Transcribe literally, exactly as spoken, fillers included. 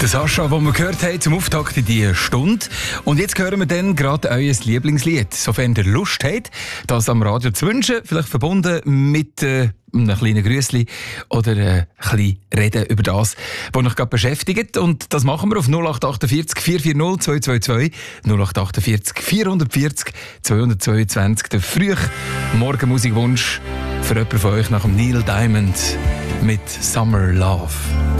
Der Sascha, den wir gehört haben zum Auftakt in diese Stunde. Und jetzt hören wir dann gerade euer Lieblingslied. Sofern ihr Lust habt, das am Radio zu wünschen, vielleicht verbunden mit äh, einem kleinen Grüßli oder äh, ein bisschen reden über das, was euch gerade beschäftigt. Und das machen wir auf null acht acht vier vier vier null zwei zwei zwei, null acht acht vier vier vier null zwei zwei zwei. Der frühe Morgenmusikwunsch für jemanden von euch nach dem Neil Diamond mit Summer Love.